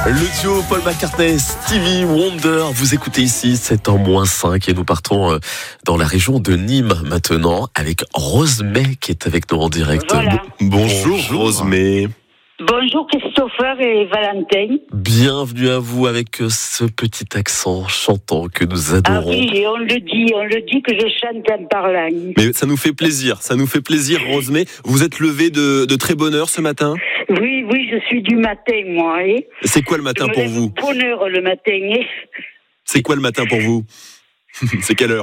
Le duo Paul McCartney, Stevie Wonder, vous écoutez ici, c'est en -5 et nous partons dans la région de Nîmes maintenant avec Rosemée qui est avec nous en direct. Voilà. Bonjour Rosemée. Bonjour Christopher et Valentin. Bienvenue à vous avec ce petit accent chantant que nous adorons. Ah oui, on le dit que je chante en parlant. Mais ça nous fait plaisir Rosemée. Vous êtes levée de très bonne heure ce matin ? Oui, je suis du matin moi. C'est quoi le matin pour vous ? Bonne heure le matin. C'est quoi le matin pour vous ? C'est quelle heure ?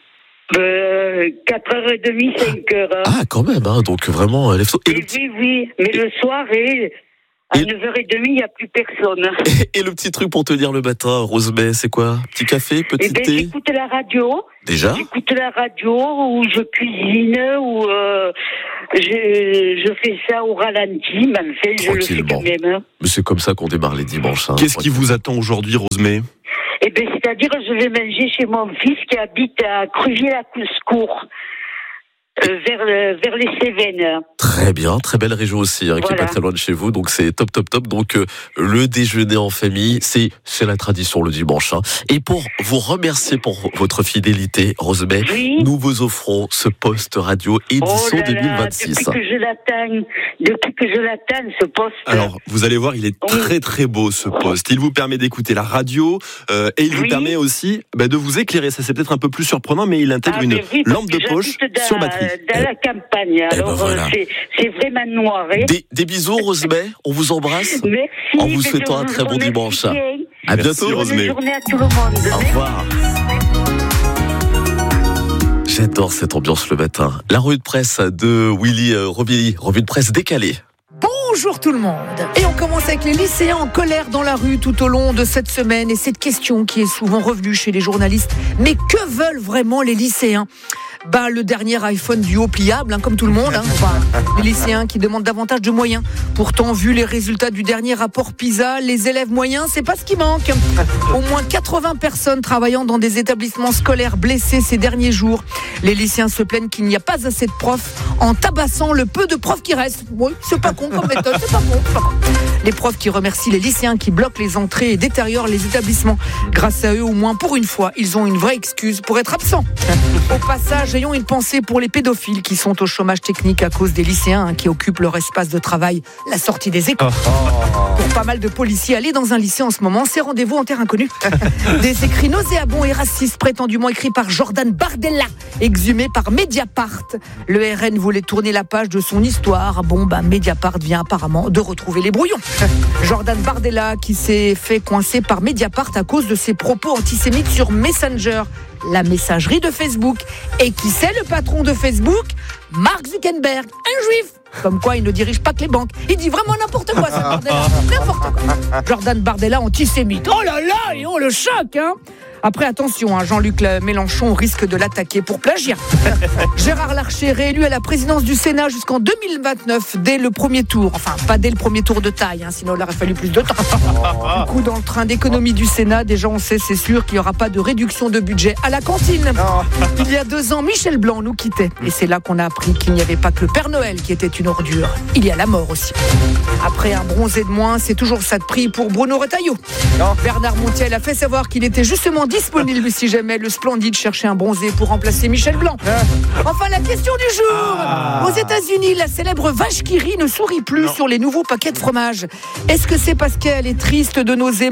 4h30, 5h. Ah quand même, hein, donc vraiment... Oui, mais le soir, à 9h30, il n'y a plus personne. Et le petit truc pour te dire le matin, Rosemée, c'est quoi ? Petit café, petit thé ? J'écoute la radio. Déjà ? J'écoute la radio, ou je cuisine, ou je fais ça au ralenti, mais enfin, je le fais quand même. Mais c'est comme ça qu'on démarre les dimanches. Hein. Qu'est-ce qui vous attend aujourd'hui, Rosemée ? C'est-à-dire, je vais manger chez mon fils qui habite à Crugier-la-Couscourt, vers les Cévennes. Très bien, très belle région aussi, hein, qui est pas très loin de chez vous, donc c'est top. Donc le déjeuner en famille, c'est la tradition le dimanche. Hein. Et pour vous remercier pour votre fidélité, Rosemée, nous vous offrons ce poste radio édition 2026. Depuis que je l'attends, ce poste. Alors, vous allez voir, il est très très beau ce poste. Il vous permet d'écouter la radio et il vous permet aussi de vous éclairer. Ça c'est peut-être un peu plus surprenant, mais il intègre une lampe de poche sur batterie. Dans la campagne, alors voilà. c'est vraiment noir. Des bisous, Rosemée, on vous embrasse. Merci. En vous souhaitant un très bon dimanche. À bientôt, Rosemée. Bonne journée à tout le monde. Au revoir. J'adore cette ambiance le matin. La revue de presse de Willy Robilly, revue de presse décalée. Bonjour tout le monde. Et on commence avec les lycéens en colère dans la rue tout au long de cette semaine. Et cette question qui est souvent revenue chez les journalistes. Mais que veulent vraiment les lycéens ? Le dernier iPhone du haut pliable, comme tout le monde. Les lycéens qui demandent davantage de moyens. Pourtant, vu les résultats du dernier rapport PISA, les élèves moyens, c'est pas ce qui manque. Au moins 80 personnes travaillant dans des établissements scolaires blessées ces derniers jours. Les lycéens se plaignent qu'il n'y a pas assez de profs en tabassant le peu de profs qui restent. Oui, c'est pas con comme méthode, c'est pas con. Les profs qui remercient les lycéens qui bloquent les entrées et détériorent les établissements. Grâce à eux, au moins pour une fois, ils ont une vraie excuse pour être absents. Au passage, ayons une pensée pour les pédophiles qui sont au chômage technique à cause des lycéens qui occupent leur espace de travail, la sortie des écoles. Pour pas mal de policiers, aller dans un lycée en ce moment, c'est rendez-vous en terre inconnue. Des écrits nauséabonds et racistes prétendument écrits par Jordan Bardella, exhumés par Mediapart. Le RN voulait tourner la page de son histoire. Mediapart vient apparemment de retrouver les brouillons. Jordan Bardella qui s'est fait coincer par Mediapart à cause de ses propos antisémites sur Messenger, la messagerie de Facebook. Et qui c'est le patron de Facebook ? Mark Zuckerberg, un juif. Comme quoi, il ne dirige pas que les banques. Il dit vraiment n'importe quoi, ça, Bardella. N'importe quoi. Jordan Bardella, antisémite. Oh là là, et on le choque, Après, attention, Jean-Luc Mélenchon risque de l'attaquer pour plagiat. Gérard Larcher, réélu à la présidence du Sénat jusqu'en 2029, dès le premier tour. Enfin, pas dès le premier tour de taille, sinon il aurait fallu plus de temps. Du coup, dans le train d'économie du Sénat, déjà on sait, c'est sûr qu'il n'y aura pas de réduction de budget à la cantine. Il y a 2 ans, Michel Blanc nous quittait. Et c'est là qu'on a appris qu'il n'y avait pas que le Père Noël qui était une ordure. Il y a la mort aussi. Après un bronzé de moins, c'est toujours ça de prix pour Bruno Retailleau. Bernard Montiel a fait savoir qu'il était justement disponible si jamais le Splendide cherchait un bronzé pour remplacer Michel Blanc. Enfin, la question du jour. Aux États-Unis, la célèbre vache qui rit ne sourit plus sur les nouveaux paquets de fromage. Est-ce que c'est parce qu'elle est triste de nos émeutes ?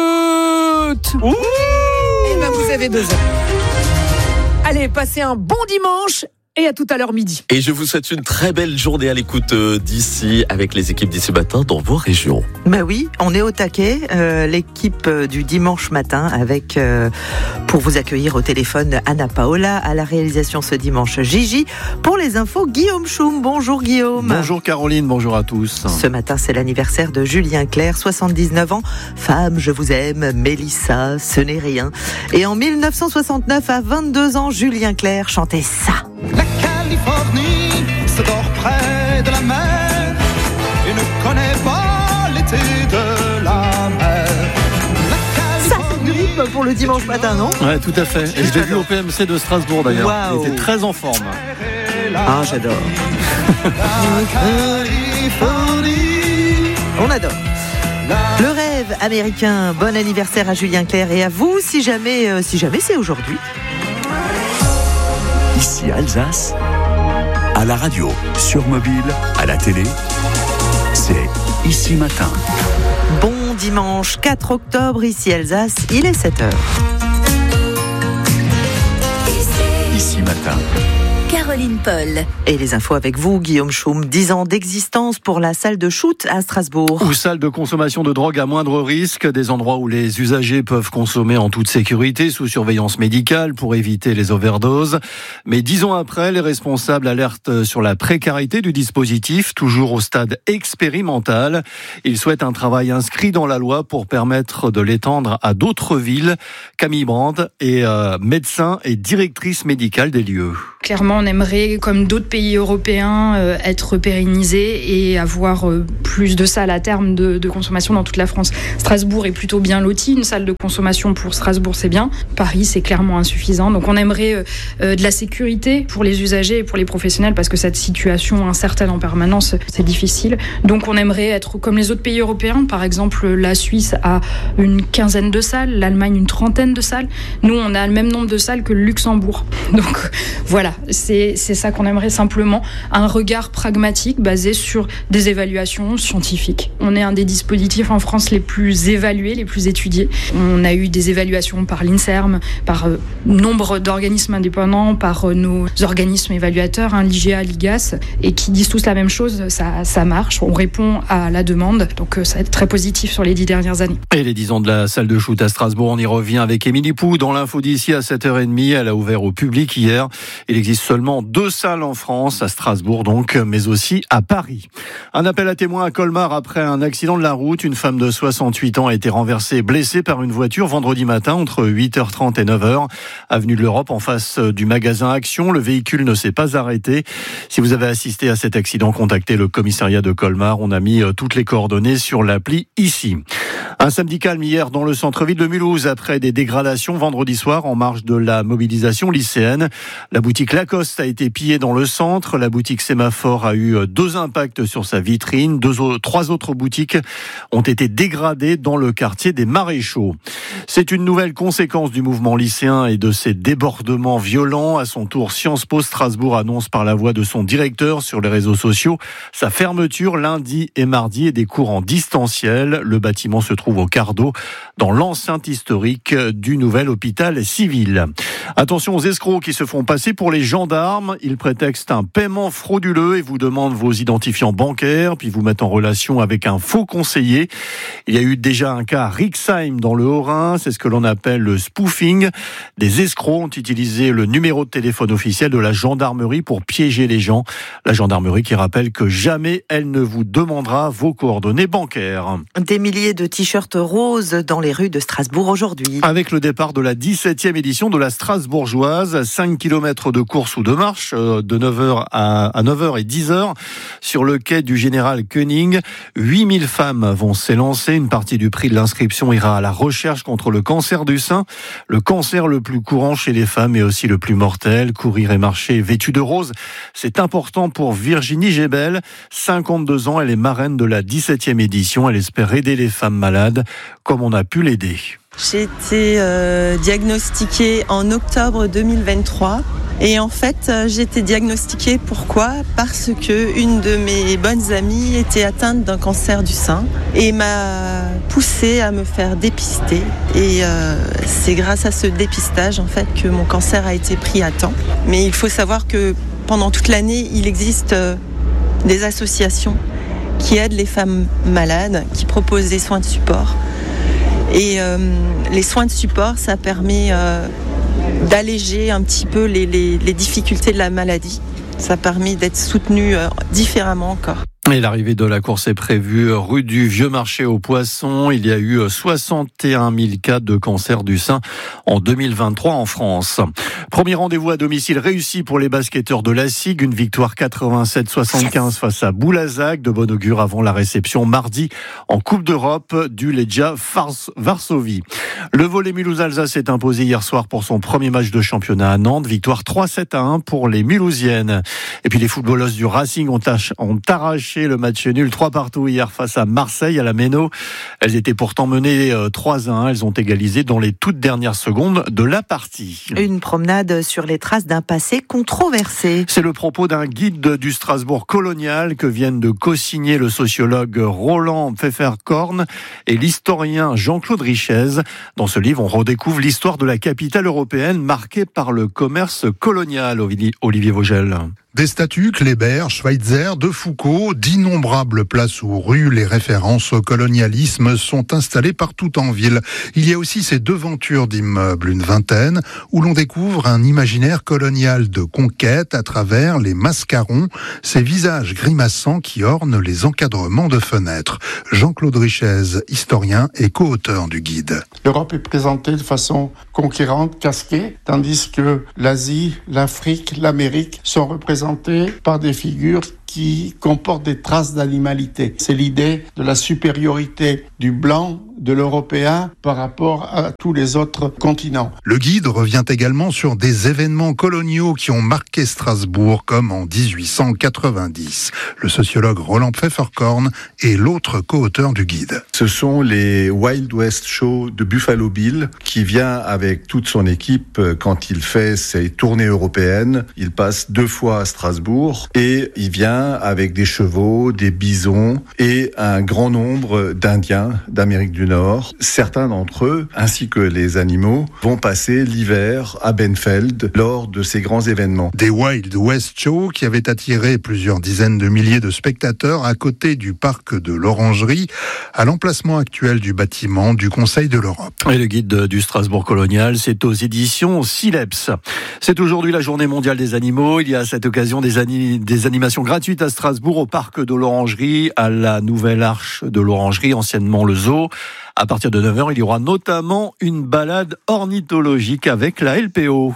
Vous avez 2 heures. Allez, passez un bon dimanche. Et à tout à l'heure midi. Et je vous souhaite une très belle journée à l'écoute d'ici, avec les équipes d'ici matin dans vos régions. Oui, on est au taquet, l'équipe du dimanche matin avec, pour vous accueillir au téléphone, Anna Paola, à la réalisation ce dimanche, Gigi. Pour les infos, Guillaume Choum. Bonjour Guillaume. Bonjour Caroline, bonjour à tous. Ce matin, c'est l'anniversaire de Julien Clerc, 79 ans. Femme, je vous aime, Mélissa, ce n'est rien. Et en 1969, à 22 ans, Julien Clerc chantait ça. La Californie se dort près de la mer et ne connaît pas l'été de la mer. Ça, c'est du rythme pour le dimanche matin, non ? Ouais, tout à fait. Et je l'ai vu au PMC de Strasbourg d'ailleurs. Wow. Il était très en forme. Ah, j'adore. On adore. Le rêve rêve américain. Bon anniversaire à Julien Clerc et à vous, si jamais c'est aujourd'hui. Ici Alsace, à la radio, sur mobile, à la télé, c'est Ici Matin. Bon dimanche 4 octobre, ici Alsace, il est 7h. Ici Matin. Caroline Paul. Et les infos avec vous, Guillaume Schum. 10 ans d'existence pour la salle de shoot à Strasbourg. Ou salle de consommation de drogue à moindre risque, des endroits où les usagers peuvent consommer en toute sécurité, sous surveillance médicale pour éviter les overdoses. Mais 10 ans après, les responsables alertent sur la précarité du dispositif, toujours au stade expérimental. Ils souhaitent un travail inscrit dans la loi pour permettre de l'étendre à d'autres villes. Camille Brand est médecin et directrice médicale des lieux. Clairement, on aimerait, comme d'autres pays européens, être pérennisé et avoir plus de salles à terme de consommation dans toute la France. Strasbourg est plutôt bien loti. Une salle de consommation pour Strasbourg, c'est bien. Paris, c'est clairement insuffisant. Donc on aimerait de la sécurité pour les usagers et pour les professionnels parce que cette situation incertaine en permanence, c'est difficile. Donc on aimerait être comme les autres pays européens. Par exemple, la Suisse a une 15aine de salles, l'Allemagne une 30aine de salles. Nous, on a le même nombre de salles que le Luxembourg. Donc voilà, c'est ça qu'on aimerait, simplement un regard pragmatique basé sur des évaluations scientifiques. On est un des dispositifs en France les plus évalués, les plus étudiés. On a eu des évaluations par l'INSERM, par nombre d'organismes indépendants, par nos organismes évaluateurs, l'IGA, l'IGAS, et qui disent tous la même chose, ça marche, on répond à la demande, donc ça va être très positif sur les 10 dernières années. Et les 10 ans de la salle de shoot à Strasbourg, on y revient avec Émilie Pou dans l'info d'ici à 7h30. Elle a ouvert au public hier. Il existe seulement 2 salles en France, à Strasbourg donc, mais aussi à Paris. Un appel à témoins à Colmar après un accident de la route. Une femme de 68 ans a été renversée et blessée par une voiture vendredi matin entre 8h30 et 9h. Avenue de l'Europe, en face du magasin Action. Le véhicule ne s'est pas arrêté. Si vous avez assisté à cet accident, contactez le commissariat de Colmar. On a mis toutes les coordonnées sur l'appli ici. Un samedi calme hier dans le centre-ville de Mulhouse après des dégradations vendredi soir en marge de la mobilisation lycéenne. La boutique Lacoste a été pillée dans le centre. La boutique Sémaphore a eu 2 impacts sur sa vitrine. 3 autres boutiques ont été dégradées dans le quartier des Maréchaux. C'est une nouvelle conséquence du mouvement lycéen et de ses débordements violents. À son tour, Sciences Po Strasbourg annonce par la voix de son directeur sur les réseaux sociaux sa fermeture lundi et mardi et des cours en distanciel. Le bâtiment se trouve au Cardo, dans l'enceinte historique du nouvel hôpital civil. Attention aux escrocs qui se font passer pour les gendarmes. Ils prétextent un paiement frauduleux et vous demandent vos identifiants bancaires, puis vous mettent en relation avec un faux conseiller. Il y a eu déjà un cas à Rixheim dans le Haut-Rhin, c'est ce que l'on appelle le spoofing. Des escrocs ont utilisé le numéro de téléphone officiel de la gendarmerie pour piéger les gens. La gendarmerie qui rappelle que jamais elle ne vous demandera vos coordonnées bancaires. Des milliers de t-shirts roses dans les rues de Strasbourg aujourd'hui. Avec le départ de la 17e édition de la Strasbourgeoise, 5 km de course ou de marche de 9h à 9h et 10h sur le quai du Général Koenig. 8000 femmes vont s'élancer. Une partie du prix de l'inscription ira à la recherche contre le cancer du sein, le cancer le plus courant chez les femmes et aussi le plus mortel. Courir et marcher vêtue de rose, c'est important pour Virginie Gébel. 52 ans, elle est marraine de la 17e édition. Elle espère aider les femmes malades comme on a pu l'aider. J'ai été diagnostiquée en octobre 2023 et en fait j'ai été diagnostiquée pourquoi ? Parce que une de mes bonnes amies était atteinte d'un cancer du sein et m'a poussée à me faire dépister et c'est grâce à ce dépistage en fait que mon cancer a été pris à temps. Mais il faut savoir que pendant toute l'année il existe des associations qui aident les femmes malades, qui proposent des soins de support. Et les soins de support, ça permet d'alléger un petit peu les difficultés de la maladie. Ça permet d'être soutenu différemment encore. Et l'arrivée de la course est prévue rue du Vieux Marché aux Poissons. Il y a eu 61 000 cas de cancer du sein en 2023 en France. Premier rendez-vous à domicile réussi pour les basketteurs de la SIG. Une victoire 87-75 face à Boulazac. De bon augure avant la réception mardi en Coupe d'Europe du Legia Varsovie. Le volley Mulhouse-Alsace s'est imposé hier soir pour son premier match de championnat à Nantes. Victoire 3-7-1 pour les Mulhousiennes. Et puis les footballeuses du Racing ont arraché arraché le match nul 3-3 hier face à Marseille à la Méno. Elles étaient pourtant menées 3-1. Elles ont égalisé dans les toutes dernières secondes de la partie. Une promenade sur les traces d'un passé controversé. C'est le propos d'un guide du Strasbourg colonial que viennent de co-signer le sociologue Roland Pfefferkorn et l'historien Jean-Claude Richez. Dans ce livre, on redécouvre l'histoire de la capitale européenne marquée par le commerce colonial. Olivier Vogel. Des statues, Kléber, Schweitzer, de Foucault, d'innombrables places ou rues, les références au colonialisme sont installées partout en ville. Il y a aussi ces devantures d'immeubles, une vingtaine, où l'on découvre un imaginaire colonial de conquête à travers les mascarons, ces visages grimaçants qui ornent les encadrements de fenêtres. Jean-Claude Richez, historien et co-auteur du guide. L'Europe est présentée de façon conquérante, casquée, tandis que l'Asie, l'Afrique, l'Amérique sont représentées par des figures qui comportent des traces d'animalité. C'est l'idée de la supériorité du blanc, de l'européen par rapport à tous les autres continents. Le guide revient également sur des événements coloniaux qui ont marqué Strasbourg, comme en 1890. Le sociologue Roland Pfefferkorn est l'autre co-auteur du guide. Ce sont les Wild West Shows de Buffalo Bill qui vient avec toute son équipe quand il fait ses tournées européennes. Il passe 2 fois à Strasbourg et il vient avec des chevaux, des bisons et un grand nombre d'Indiens d'Amérique du Nord. Certains d'entre eux, ainsi que les animaux, vont passer l'hiver à Benfeld lors de ces grands événements. Des Wild West Shows qui avaient attiré plusieurs dizaines de milliers de spectateurs à côté du parc de l'Orangerie, à l'emplacement actuel du bâtiment du Conseil de l'Europe. Et le guide du Strasbourg colonial, c'est aux éditions Sileps. C'est aujourd'hui la journée mondiale des animaux. Il y a à cette occasion des animations gratuites à Strasbourg au parc de l'Orangerie, à la nouvelle arche de l'Orangerie, anciennement le zoo. À partir de 9h, il y aura notamment une balade ornithologique avec la LPO.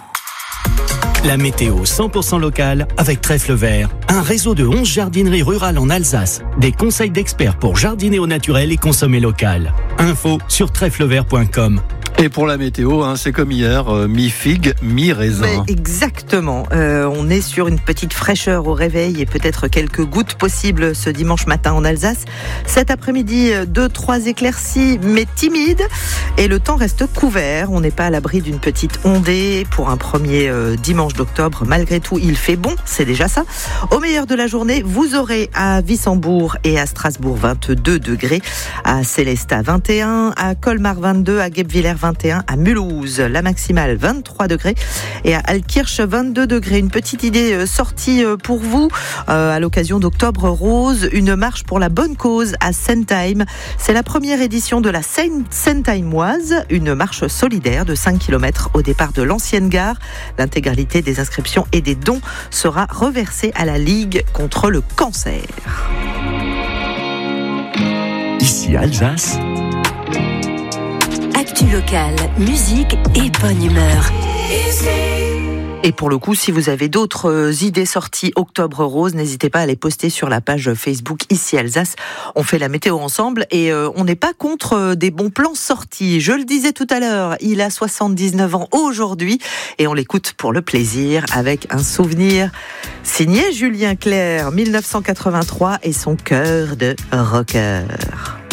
La météo 100% locale avec Trèfle Vert, un réseau de 11 jardineries rurales en Alsace. Des conseils d'experts pour jardiner au naturel et consommer local. Info sur trèflevert.com. Et pour la météo, c'est comme hier, mi-figue, mi-raisin. Exactement. On est sur une petite fraîcheur au réveil et peut-être quelques gouttes possibles ce dimanche matin en Alsace. Cet après-midi, 2-3 éclaircies, mais timides. Et le temps reste couvert. On n'est pas à l'abri d'une petite ondée pour un premier dimanche d'octobre. Malgré tout, il fait bon. C'est déjà ça. Au meilleur de la journée, vous aurez à Wissembourg et à Strasbourg 22 degrés. À Célestat 21, à Colmar 22, à Guebwiller 21, à Mulhouse, la maximale 23 degrés et à Altkirch 22 degrés. Une petite idée sortie pour vous à l'occasion d'Octobre Rose, une marche pour la bonne cause à Sentheim. C'est la première édition de la Sentheimoise, une marche solidaire de 5 km au départ de l'ancienne gare. L'intégralité des inscriptions et des dons sera reversée à la Ligue contre le cancer. Ici Alsace. Actu locale, musique et bonne humeur. Et pour le coup, si vous avez d'autres idées sorties Octobre Rose, n'hésitez pas à les poster sur la page Facebook Ici Alsace. On fait la météo ensemble et on n'est pas contre des bons plans sortis. Je le disais tout à l'heure, il a 79 ans aujourd'hui et on l'écoute pour le plaisir avec un souvenir signé Julien Clerc, 1983 et son cœur de rocker.